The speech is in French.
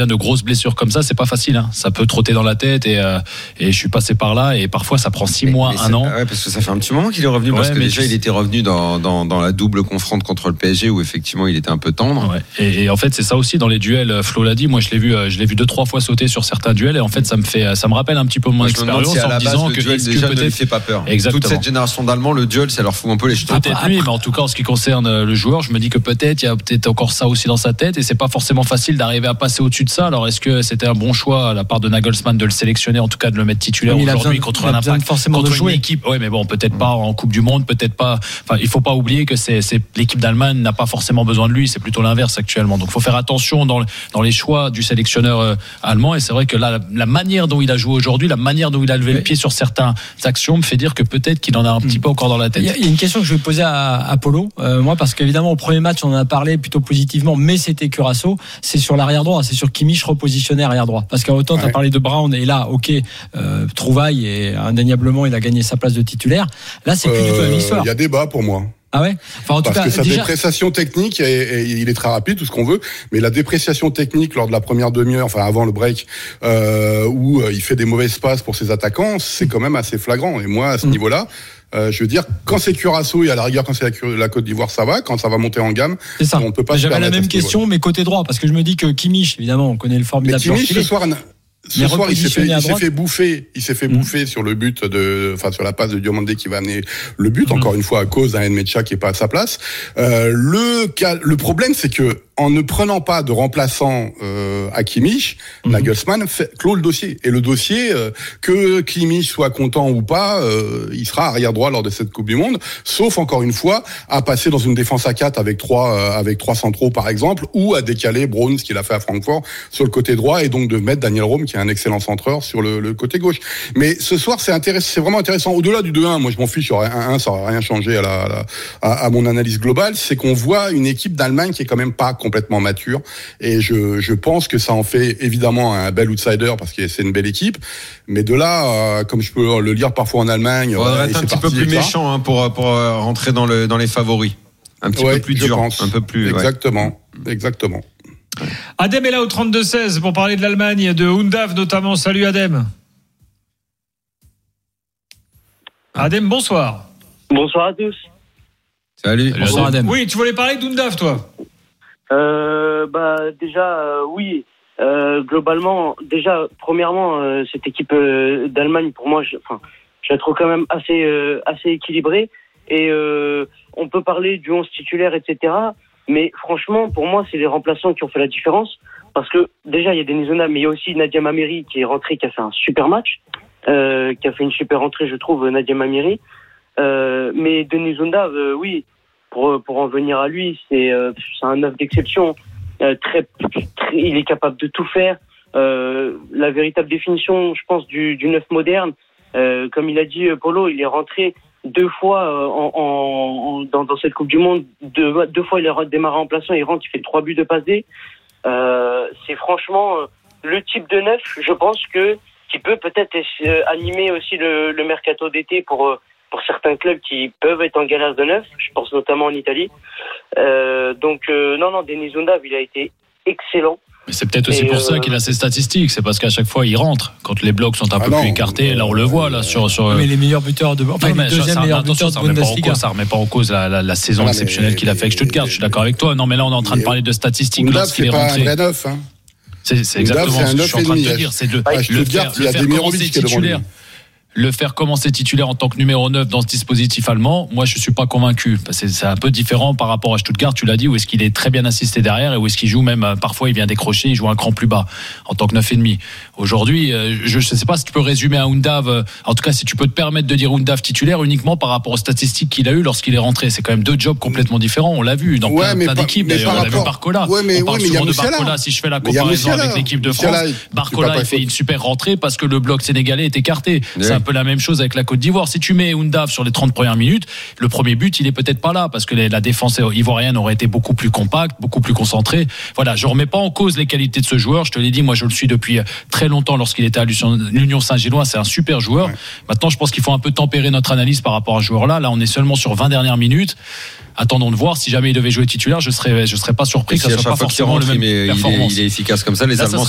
revient de grosses blessures comme ça, c'est pas facile. Hein. Ça peut trotter dans la tête et je suis passé par là et parfois ça prend 6 mois, 1 an. Ouais, parce que ça fait un petit moment qu'il est revenu, parce que déjà il était revenu dans la double confronte contre le PSG où effectivement il était un peu tendre. Ouais. Et en fait c'est ça aussi dans les duels. Flo l'a dit, moi je l'ai vu 2-3 fois sauter sur certains duels et en fait ça me rappelle un petit peu mon expérience si en disant que duel déjà peut-être ne lui fait pas peur. Exactement. Toute cette génération d'Allemands, le duel ça leur fout un peu les jetons. Peut-être lui, mais en tout cas en ce qui concerne le joueur, je me dis que peut-être il y a peut-être encore ça aussi dans sa tête et c'est pas forcément facile d'arriver à passer au-dessus de ça. Alors est-ce que c'était un bon choix à la part de Nagelsmann de le sélectionner, en tout cas de le mettre titulaire aujourd'hui contre un Impact, contre une équipe. Oui, mais bon, peut-être pas en Coupe du Monde, peut-être pas. Enfin, il faut pas oublier que c'est l'équipe d'Allemagne n'a pas forcément besoin de lui, c'est plutôt l'inverse actuellement. Donc, il faut faire attention dans les choix du sélectionneur allemand. Et c'est vrai que là, la manière dont il a joué aujourd'hui, la manière dont il a levé le pied sur certaines actions me fait dire que peut-être qu'il en a un petit peu encore dans la tête. Il y a une question que je vais poser à Polo, moi, parce qu'évidemment au premier match on en a parlé plutôt positivement, mais c'était Curaçao. C'est sur l'arrière droit, c'est sur Kimmich repositionné arrière droit. Parce qu'à autant tu as parlé de Brown et là, trouvaille et indéniablement il a gagné sa place de titulaire. Là, c'est plus du tout la même histoire. Il y a débat pour moi. Ah ouais. Enfin, en tout cas, sa dépréciation technique, il est très rapide, tout ce qu'on veut, mais la dépréciation technique lors de la première demi-heure, enfin avant le break, où il fait des mauvaises passes pour ses attaquants, c'est quand même assez flagrant. Et moi, à ce niveau-là, je veux dire, quand c'est Curaçao et à la rigueur quand c'est la Côte d'Ivoire, ça va. Quand ça va monter en gamme, c'est ça. On ne peut pas. J'avais la même question, mais côté droit, parce que je me dis que Kimmich, évidemment, on connaît le formidable. Mais Kimmich, ce soir, il s'est fait bouffer sur le but sur la passe de Diomandé qui va amener le but, encore une fois à cause d'un Nmecha qui est pas à sa place. Le problème, c'est que en ne prenant pas de remplaçant à Kimmich, Nagelsmann clôt le dossier. Et le dossier, que Kimmich soit content ou pas, il sera arrière droit lors de cette Coupe du Monde, sauf encore une fois à passer dans une défense à 4 avec trois centraux par exemple, ou à décaler Braun, ce qu'il a fait à Francfort, sur le côté droit, et donc de mettre Daniel Rome, qui est un excellent centreur, sur le côté gauche. Mais ce soir, c'est vraiment intéressant. Au-delà du 2-1, moi je m'en fiche, il y aurait 1-1, ça aurait rien changé à mon analyse globale, c'est qu'on voit une équipe d'Allemagne qui est quand même pas complètement mature, et je pense que ça en fait évidemment un bel outsider parce que c'est une belle équipe, mais de là, comme je peux le lire parfois en Allemagne, on va être un petit peu plus méchant pour rentrer dans les favoris, un petit peu plus dur, un peu plus exactement. Adem est là au 32-16 pour parler de l'Allemagne, de Undav notamment. Salut Adem. Adem, bonsoir. Bonsoir à tous. Salut. Bonsoir Adem. Oui, tu voulais parler d'Undav, toi? Oui. Globalement, déjà, premièrement, cette équipe d'Allemagne, pour moi, je la trouve quand même assez équilibrée. Et on peut parler du 11 titulaire, etc. Mais franchement, pour moi, c'est les remplaçants qui ont fait la différence. Parce que déjà, il y a Denis Undav, mais il y a aussi Nadia Mamiri qui est rentrée, qui a fait un super match, qui a fait une super rentrée, je trouve, Nadia Mamiri. Mais Denis Undav, oui, pour en venir à lui, c'est un neuf d'exception. Il est capable de tout faire. La véritable définition, je pense, du neuf moderne. Comme il a dit Polo, il est rentré 2 fois dans cette Coupe du Monde. 2 fois il a démarré en remplaçant, il rentre, il fait 3 buts de passe D. C'est franchement le type de neuf, je pense qui peut peut-être animer aussi le mercato d'été pour certains clubs qui peuvent être en galère de neuf. Je pense notamment en Italie. Non, Denis Undav, il a été excellent. Mais c'est peut-être aussi pour ça qu'il a ces statistiques. C'est parce qu'à chaque fois il rentre. Quand les blocs sont un peu plus écartés, là on le voit là sur. Mais les meilleurs buteurs de, les deuxièmes meilleurs buteurs de Bundesliga. Ça remet pas en cause la saison exceptionnelle qu'il a fait avec Stuttgart. Je suis d'accord avec toi. Non, mais là on est en train de parler de statistiques lorsqu'il est rentré. C'est pas un vrai neuf. C'est exactement ce que je suis en train de te dire. C'est de le faire commencer titulaire. Le faire commencer titulaire en tant que numéro 9 dans ce dispositif allemand, moi je suis pas convaincu. C'est un peu différent par rapport à Stuttgart, tu l'as dit, où est-ce qu'il est très bien assisté derrière et où est-ce qu'il joue même, parfois il vient décrocher, il joue un cran plus bas en tant que 9,5. Aujourd'hui, je sais pas si tu peux résumer à Undav, en tout cas si tu peux te permettre de dire Undav titulaire uniquement par rapport aux statistiques qu'il a eu lorsqu'il est rentré. C'est quand même 2 jobs complètement différents, on l'a vu dans plein d'équipes. D'ailleurs, on l'a vu Barcola. On parle souvent de Barcola. Si je fais la comparaison avec l'équipe de France, Barcola il fait une super rentrée parce que le bloc sénégalais est écarté. C'est un peu la même chose avec la Côte d'Ivoire. Si tu mets Undav sur les 30 premières minutes, le premier but, il est peut-être pas là parce que la défense ivoirienne aurait été beaucoup plus compacte, beaucoup plus concentrée. Voilà, je remets pas en cause les qualités de ce joueur. Je te l'ai dit, moi je le suis depuis très longtemps lorsqu'il était à l'Union Saint-Gilloise. C'est un super joueur. Ouais. Maintenant, je pense qu'il faut un peu tempérer notre analyse par rapport à ce joueur-là. Là, on est seulement sur 20 dernières minutes. Attendons de voir. Si jamais il devait jouer titulaire, je serais pas surpris que ça soit pas forcément le même performance. Il est efficace comme ça. Les Allemands